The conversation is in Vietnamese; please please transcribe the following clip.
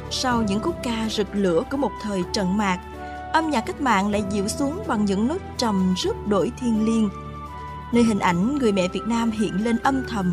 Sau những khúc ca rực lửa của một thời trận mạc, âm nhạc cách mạng lại dịu xuống bằng những nốt trầm rước đổi thiêng liêng, nơi hình ảnh người mẹ Việt Nam hiện lên âm thầm